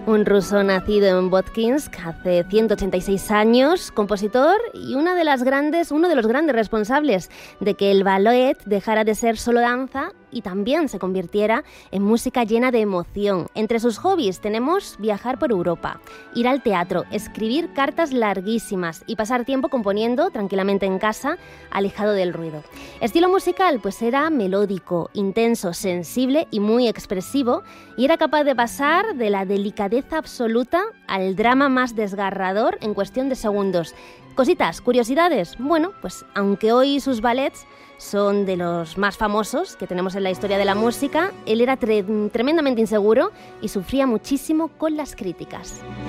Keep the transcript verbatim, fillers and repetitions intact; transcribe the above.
Un ruso nacido en Votkinsk hace ciento ochenta y seis años, compositor y una de las grandes, uno de los grandes responsables de que el ballet dejara de ser solo danza y también se convirtiera en música llena de emoción. Entre sus hobbies tenemos viajar por Europa, ir al teatro, escribir cartas larguísimas y pasar tiempo componiendo tranquilamente en casa, alejado del ruido. Estilo musical, pues era melódico, intenso, sensible y muy expresivo, y era capaz de pasar de la delicadeza absoluta al drama más desgarrador en cuestión de segundos. Cositas, curiosidades. Bueno, pues aunque hoy sus ballets son de los más famosos que tenemos en la historia de la música, él era tre- tremendamente inseguro y sufría muchísimo con las críticas.